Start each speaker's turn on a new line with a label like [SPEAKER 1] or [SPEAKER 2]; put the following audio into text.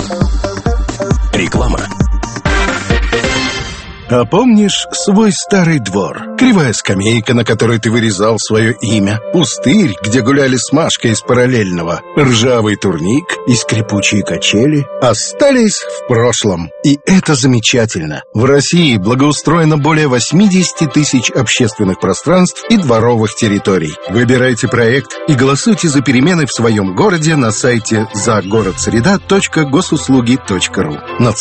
[SPEAKER 1] Реклама.
[SPEAKER 2] А помнишь свой старый двор? Кривая скамейка, на которой ты вырезал свое имя, пустырь, где гуляли с Машкой из параллельного, ржавый турник и скрипучие качели остались в прошлом. И это замечательно. В России благоустроено более 80 тысяч общественных пространств и дворовых территорий. Выбирайте проект и голосуйте за перемены в своем городе на сайте загородсреда.госуслуги.ру.